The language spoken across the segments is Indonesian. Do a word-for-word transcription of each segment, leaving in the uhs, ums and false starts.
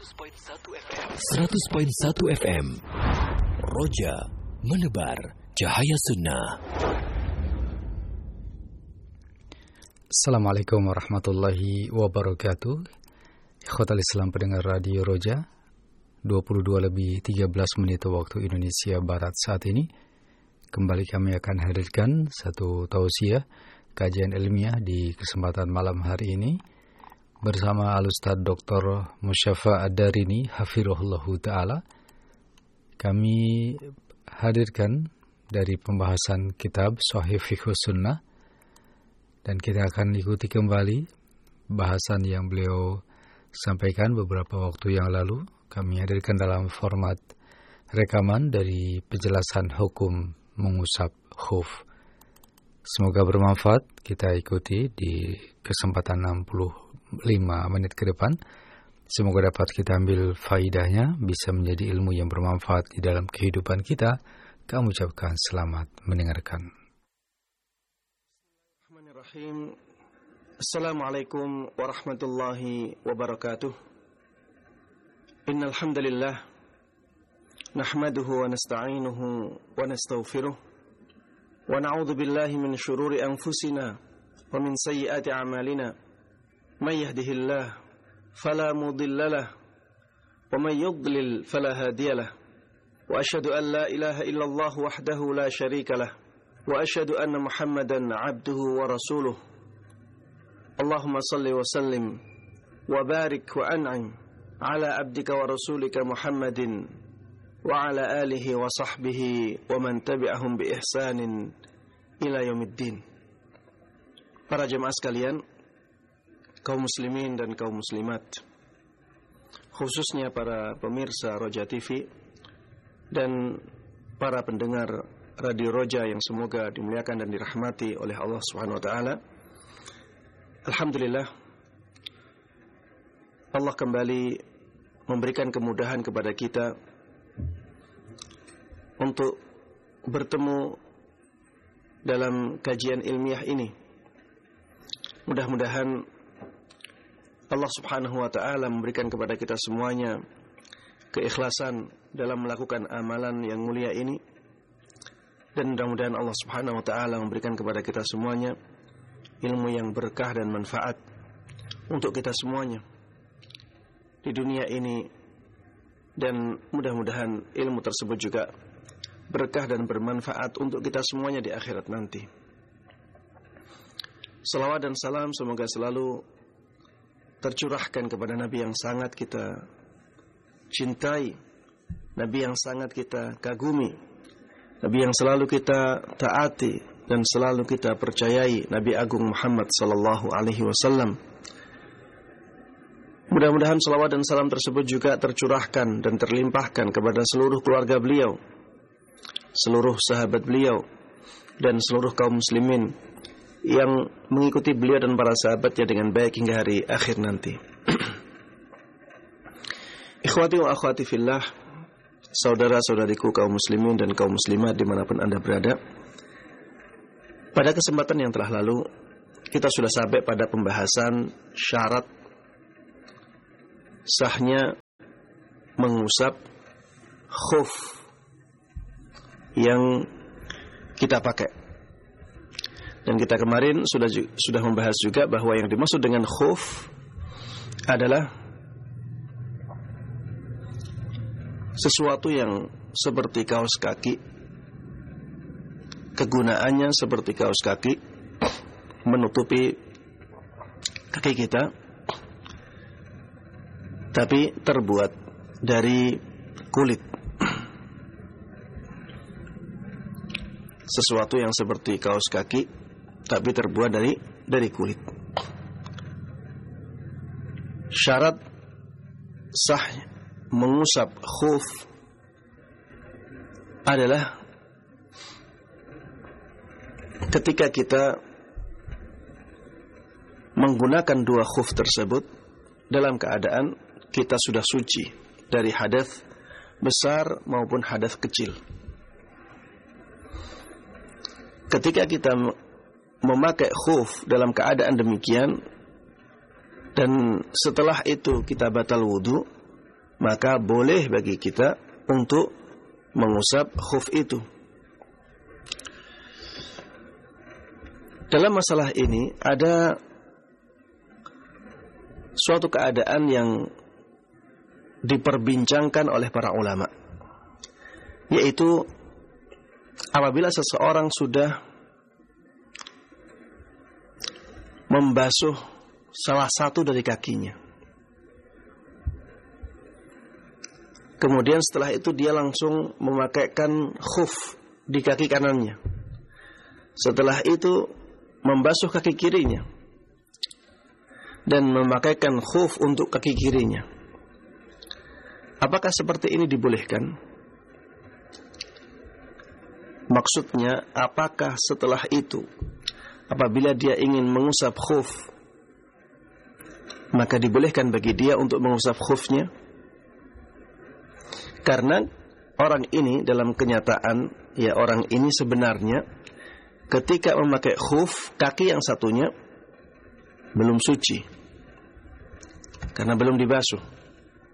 seratus koma satu F M Roja menebar cahaya sunnah. Assalamualaikum warahmatullahi wabarakatuh. Ikhwatal Islam pendengar Radio Roja, dua puluh dua lebih tiga belas menit waktu Indonesia Barat saat ini. Kembali kami akan hadirkan satu tausiah kajian ilmiah di kesempatan malam hari ini bersama Al-Ustaz Doktor Musyafa Ad-Darini hafizahullahu taala. Kami hadirkan dari pembahasan kitab Shahih Fiqhus Sunnah, dan kita akan ikuti kembali bahasan yang beliau sampaikan beberapa waktu yang lalu. Kami hadirkan dalam format rekaman dari penjelasan hukum mengusap khuf. Semoga bermanfaat. Kita ikuti di kesempatan enam puluh lima menit ke depan. Semoga dapat kita ambil faidahnya, bisa menjadi ilmu yang bermanfaat di dalam kehidupan kita. Kami ucapkan selamat mendengarkan. Bismillahirrahmanirrahim. Assalamualaikum warahmatullahi wabarakatuh. Innal hamdalillah nahmaduhu wa nasta'inuhu wa nastaghfiruh wa na'udzu billahi min shururi anfusina wa min sayyiati a'malina. May yahdihillahu fala mudilla lahu wa may yudlil fala hadiya lahu. Wa asyhadu an la ilaha illallah wahdahu la syarika lahu wa asyhadu anna Muhammadan 'abduhu wa rasuluh. Allahumma salli wa sallim wa barik wa an'im ala abdika wa rasulika Muhammadin wa ala alihi wa sahbihi wa man tabi'ahum bi ihsanin ila yaumiddin. Para jemaah sekalian, kaum muslimin dan kaum muslimat, khususnya para pemirsa Roja T V dan para pendengar Radio Roja yang semoga dimuliakan dan dirahmati oleh Allah Subhanahu wa taala. Alhamdulillah, Allah kembali memberikan kemudahan kepada kita untuk bertemu dalam kajian ilmiah ini. Mudah-mudahan Allah Subhanahu wa taala memberikan kepada kita semuanya keikhlasan dalam melakukan amalan yang mulia ini, dan mudah-mudahan Allah Subhanahu wa taala memberikan kepada kita semuanya ilmu yang berkah dan manfaat untuk kita semuanya di dunia ini, dan mudah-mudahan ilmu tersebut juga berkah dan bermanfaat untuk kita semuanya di akhirat nanti. Salawat dan salam semoga selalu tercurahkan kepada Nabi yang sangat kita cintai, Nabi yang sangat kita kagumi, Nabi yang selalu kita taati dan selalu kita percayai, Nabi Agung Muhammad sallallahu alaihi wasallam. Mudah-mudahan salawat dan salam tersebut juga tercurahkan dan terlimpahkan kepada seluruh keluarga beliau, seluruh sahabat beliau, dan seluruh kaum muslimin yang mengikuti beliau dan para sahabatnya dengan baik hingga hari akhir nanti. Ikhwati wa akhwati fillah, saudara-saudariku kaum muslimin dan kaum muslimat dimanapun Anda berada, pada kesempatan yang telah lalu kita sudah sampai pada pembahasan syarat sahnya mengusap khuf yang kita pakai. Dan kita kemarin sudah sudah membahas juga bahwa yang dimaksud dengan khuf adalah sesuatu yang seperti kaos kaki, kegunaannya seperti kaos kaki, menutupi kaki kita, tapi terbuat dari kulit. Sesuatu yang seperti kaos kaki, tapi terbuat dari dari kulit. Syarat sah mengusap khuf adalah ketika kita menggunakan dua khuf tersebut dalam keadaan kita sudah suci dari hadas besar maupun hadas kecil. Ketika kita memakai khuf dalam keadaan demikian, dan setelah itu kita batal wudu, maka boleh bagi kita untuk mengusap khuf itu. Dalam masalah ini ada suatu keadaan yang diperbincangkan oleh para ulama, yaitu apabila seseorang sudah membasuh salah satu dari kakinya, kemudian setelah itu dia langsung memakaikan khuf di kaki kanannya, setelah itu membasuh kaki kirinya dan memakaikan khuf untuk kaki kirinya. Apakah seperti ini dibolehkan? Maksudnya, apakah setelah itu apabila dia ingin mengusap khuf, maka dibolehkan bagi dia untuk mengusap khufnya? Karena orang ini dalam kenyataan, ya orang ini sebenarnya ketika memakai khuf, kaki yang satunya belum suci karena belum dibasuh.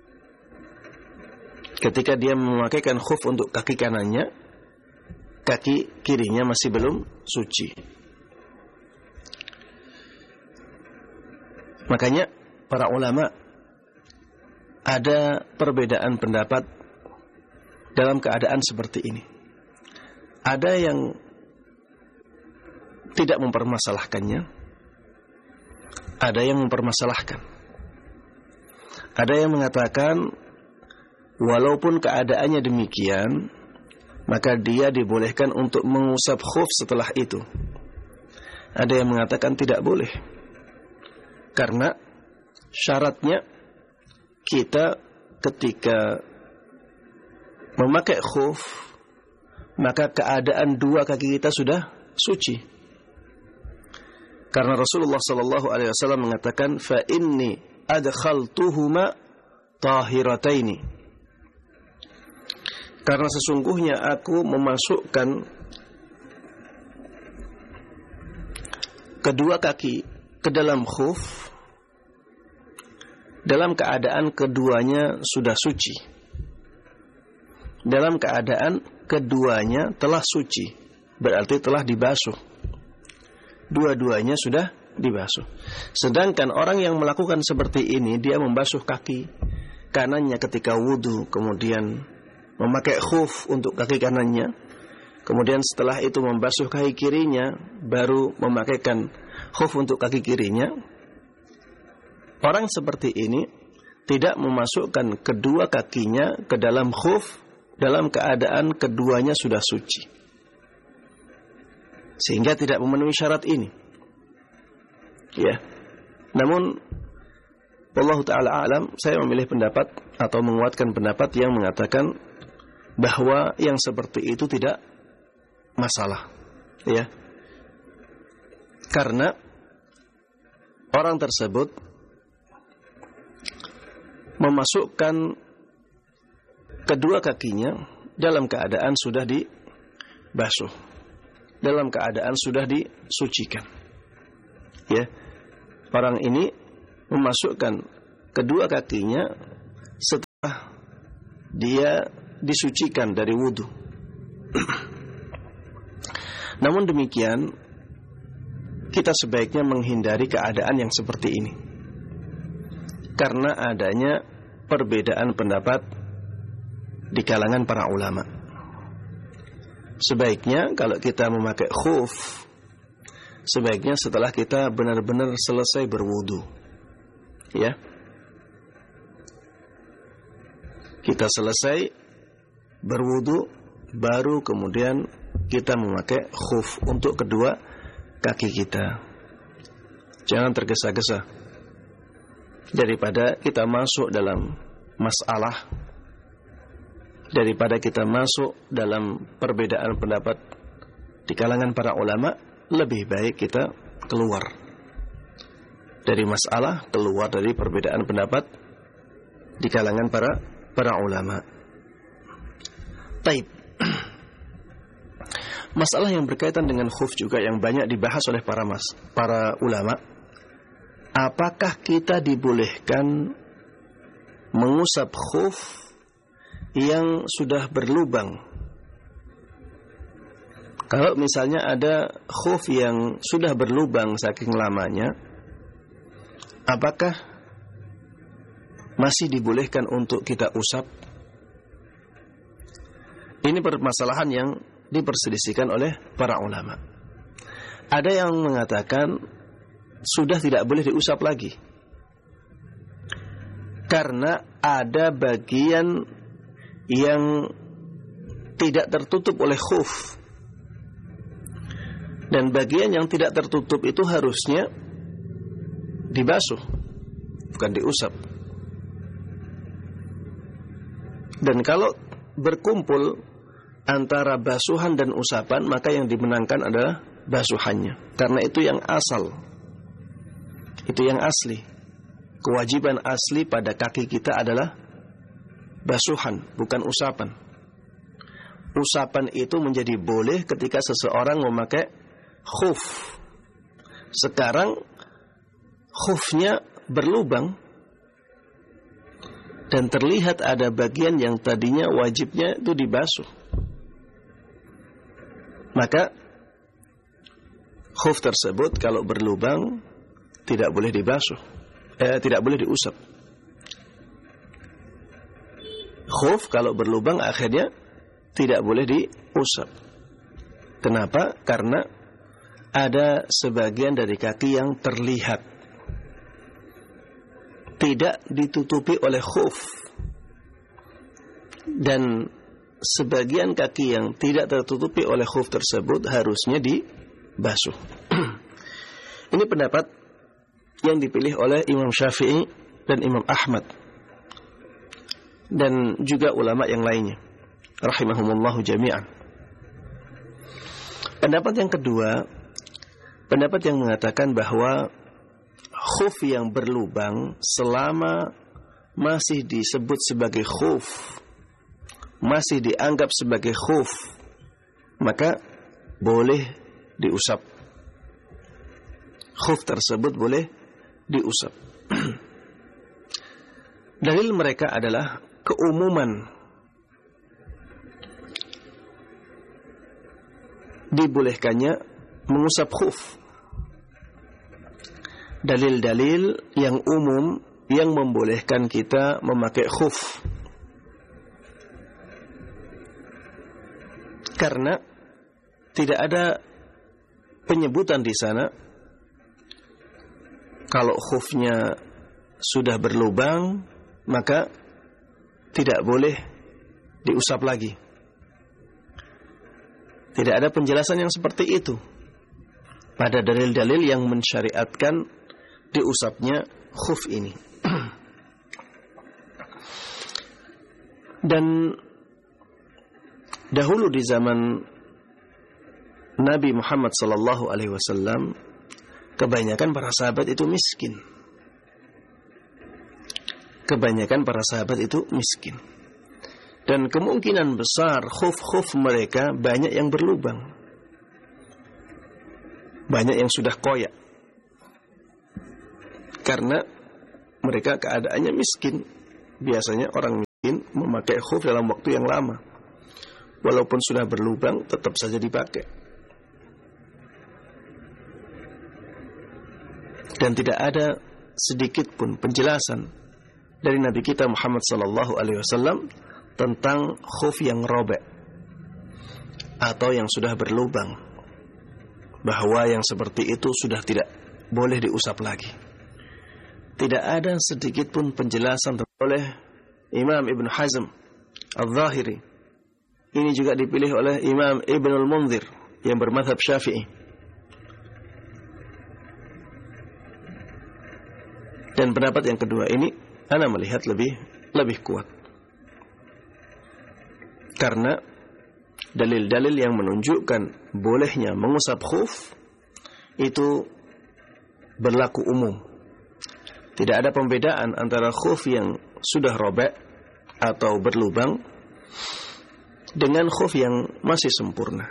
Ketika dia memakaikan khuf untuk kaki kanannya, kaki kirinya masih belum suci. Makanya para ulama ada perbedaan pendapat dalam keadaan seperti ini. Ada yang tidak mempermasalahkannya, ada yang mempermasalahkan. Ada yang mengatakan walaupun keadaannya demikian, maka dia dibolehkan untuk mengusap khuf setelah itu. Ada yang mengatakan tidak boleh, karena syaratnya kita ketika memakai khuf, maka keadaan dua kaki kita sudah suci. Karena Rasulullah sallallahu alaihi wasallam mengatakan, fa inni adkhaltuhuma tahirataini. Karena sesungguhnya aku memasukkan kedua kaki ke dalam khuf dalam keadaan keduanya sudah suci. Dalam keadaan keduanya telah suci, berarti telah dibasuh. Dua-duanya sudah dibasuh. Sedangkan orang yang melakukan seperti ini, dia membasuh kaki kanannya ketika wudu, kemudian memakai khuf untuk kaki kanannya, kemudian setelah itu membasuh kaki kirinya, baru memakaikan khuf untuk kaki kirinya. Orang seperti ini tidak memasukkan kedua kakinya ke dalam khuf dalam keadaan keduanya sudah suci, sehingga tidak memenuhi syarat ini. Ya. Namun wallahu ta'ala alam, saya memilih pendapat atau menguatkan pendapat yang mengatakan bahwa yang seperti itu tidak masalah, ya. Karena orang tersebut memasukkan kedua kakinya dalam keadaan sudah dibasuh, dalam keadaan sudah disucikan. Ya, orang ini memasukkan kedua kakinya setelah dia disucikan dari wudu. Namun demikian, kita sebaiknya menghindari keadaan yang seperti ini, karena adanya perbedaan pendapat di kalangan para ulama. Sebaiknya kalau kita memakai khuf, sebaiknya setelah kita benar-benar selesai berwudu, ya. Kita selesai berwudu, baru kemudian kita memakai khuf untuk kedua kaki kita. Jangan tergesa-gesa, daripada kita masuk dalam masalah, daripada kita masuk dalam perbedaan pendapat di kalangan para ulama, lebih baik kita keluar dari masalah, keluar dari perbedaan pendapat di kalangan para para ulama. Taib. Masalah yang berkaitan dengan khuf juga yang banyak dibahas oleh para mas, para ulama. Apakah kita dibolehkan mengusap khuf yang sudah berlubang. Kalau misalnya ada khuf yang sudah berlubang saking lamanya, apakah masih dibolehkan untuk kita usap? Ini permasalahan yang diperselisihkan oleh para ulama. Ada yang mengatakan sudah tidak boleh diusap lagi, karena ada bagian yang tidak tertutup oleh khuf, dan bagian yang tidak tertutup itu harusnya dibasuh, bukan diusap. Dan kalau berkumpul antara basuhan dan usapan, maka yang dimenangkan adalah basuhannya, karena itu yang asal, itu yang asli. Kewajiban asli pada kaki kita adalah basuhan, bukan usapan. Usapan itu menjadi boleh ketika seseorang memakai khuf. Sekarang khufnya berlubang dan terlihat ada bagian yang tadinya wajibnya itu dibasuh, maka khuf tersebut kalau berlubang tidak boleh dibasuh, eh, tidak boleh diusap. Khuf kalau berlubang akhirnya tidak boleh diusap. Kenapa? Karena ada sebagian dari kaki yang terlihat tidak ditutupi oleh khuf, dan sebagian kaki yang tidak tertutupi oleh khuf tersebut harusnya dibasuh. Ini pendapat yang dipilih oleh Imam Syafi'i dan Imam Ahmad dan juga ulama yang lainnya rahimahumullahu jami'an. Pendapat yang kedua, pendapat yang mengatakan bahwa khuf yang berlubang selama masih disebut sebagai khuf, masih dianggap sebagai khuf, maka boleh diusap. Khuf tersebut boleh diusap. Dalil mereka adalah keumuman dibolehkannya mengusap khuf. Dalil-dalil yang umum yang membolehkan kita memakai khuf. Karena tidak ada penyebutan di sana kalau khufnya sudah berlubang maka tidak boleh diusap lagi. Tidak ada penjelasan yang seperti itu pada dalil-dalil yang mensyariatkan diusapnya khuf ini. Dan dahulu di zaman Nabi Muhammad sallallahu alaihi wasallam, kebanyakan para sahabat itu miskin. Kebanyakan para sahabat itu miskin. Dan kemungkinan besar khuf-khuf mereka banyak yang berlubang. Banyak yang sudah koyak. Karena mereka keadaannya miskin. Biasanya orang miskin memakai khuf dalam waktu yang lama. Walaupun sudah berlubang, tetap saja dipakai. Dan tidak ada sedikit pun penjelasan dari Nabi kita Muhammad sallallahu alaihi wasallam tentang khuf yang robek atau yang sudah berlubang, bahwa yang seperti itu sudah tidak boleh diusap lagi. Tidak ada sedikit pun penjelasan oleh Imam Ibn Hazm Al-Zahiri. Ini juga dipilih oleh Imam Ibn Al-Munzir yang bermadhab Syafi'i. Dan pendapat yang kedua ini ana melihat lebih lebih kuat. Karena dalil-dalil yang menunjukkan bolehnya mengusap khuf itu berlaku umum. Tidak ada pembedaan antara khuf yang sudah robek atau berlubang dengan khuf yang masih sempurna.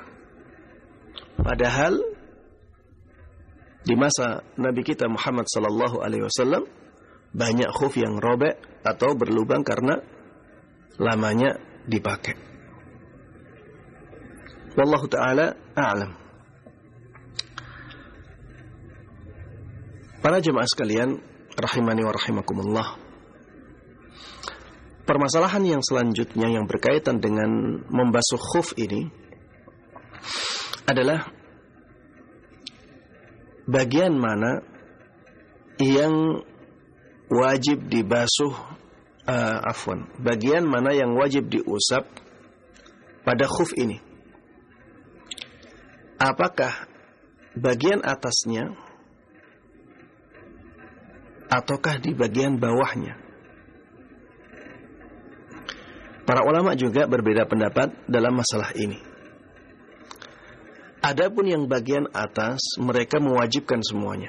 Padahal di masa Nabi kita Muhammad sallallahu alaihi wasallam banyak khuf yang robek atau berlubang karena lamanya dipakai. Wallahu ta'ala a'lam. Para jemaah sekalian, rahimani wa rahimakumullah. Permasalahan yang selanjutnya yang berkaitan dengan membasuh khuf ini adalah bagian mana yang wajib dibasuh, uh, afwan, bagian mana yang wajib diusap pada khuf ini. Apakah bagian atasnya ataukah di bagian bawahnya? Para ulama juga berbeda pendapat dalam masalah ini. Adapun yang bagian atas, mereka mewajibkan semuanya.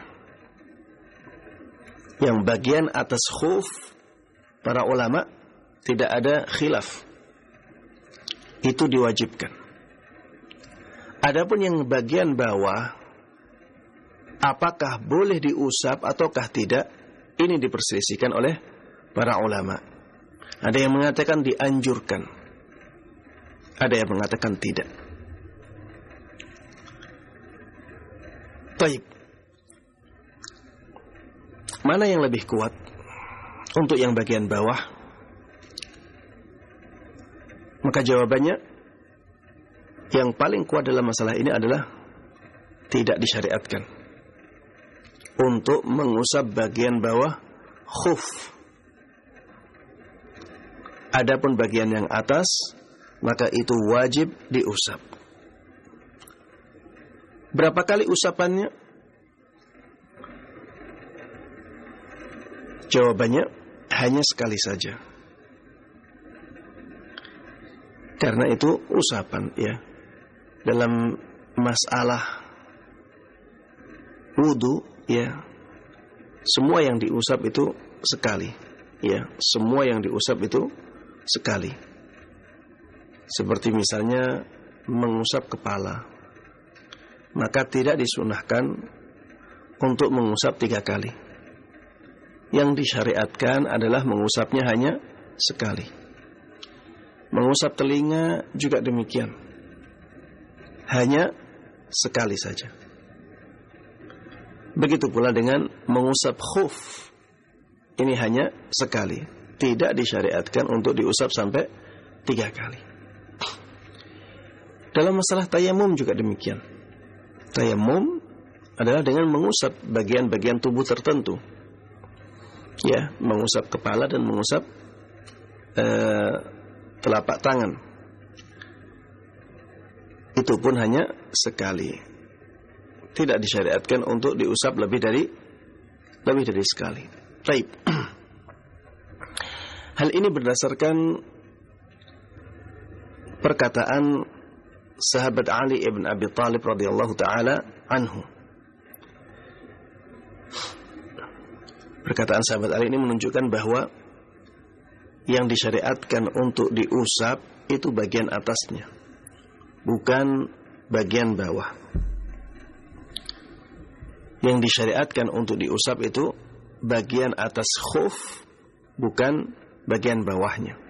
Yang bagian atas khuf, para ulama tidak ada khilaf, itu diwajibkan. Adapun yang bagian bawah, apakah boleh diusap ataukah tidak, ini diperselisihkan oleh para ulama. Ada yang mengatakan dianjurkan, ada yang mengatakan tidak. Baik, mana yang lebih kuat untuk yang bagian bawah? Maka jawabannya, yang paling kuat dalam masalah ini adalah tidak disyariatkan untuk mengusap bagian bawah khuf. Adapun bagian yang atas, maka itu wajib diusap. Berapa kali usapannya? Jawabannya hanya sekali saja. Karena itu usapan, ya. Dalam masalah wudu, ya, semua yang diusap itu sekali, ya. Semua yang diusap itu sekali. Seperti misalnya mengusap kepala, maka tidak disunahkan untuk mengusap tiga kali. Yang disyariatkan adalah mengusapnya hanya sekali. Mengusap telinga juga demikian, hanya sekali saja. Begitu pula dengan mengusap khuf, ini hanya sekali, tidak disyariatkan untuk diusap sampai tiga kali. Dalam masalah tayamum juga demikian. Tayamum adalah dengan mengusap bagian-bagian tubuh tertentu, ya, mengusap kepala dan mengusap uh, telapak tangan. Itu pun hanya sekali, tidak disyariatkan untuk diusap lebih dari lebih dari sekali. Baik. Hal ini berdasarkan perkataan sahabat Ali ibn Abi Thalib radhiyallahu taala anhu. Perkataan sahabat Ali ini menunjukkan bahwa yang disyariatkan untuk diusap itu bagian atasnya, bukan bagian bawah. Yang disyariatkan untuk diusap itu bagian atas khuf, bukan bagian bawahnya.